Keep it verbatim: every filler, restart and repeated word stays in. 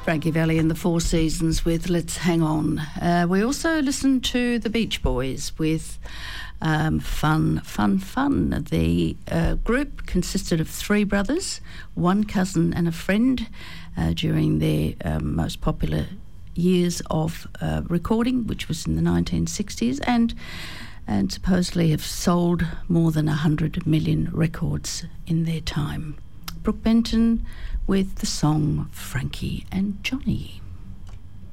Frankie Valli and the Four Seasons with Let's Hang On. Uh, we also listened to the Beach Boys with um, Fun, Fun, Fun. The uh, group consisted of three brothers, one cousin and a friend uh, during their um, most popular years of uh, recording, which was in the nineteen sixties, and and supposedly have sold more than one hundred million records in their time. Brooke Benton with the song Frankie and Johnny.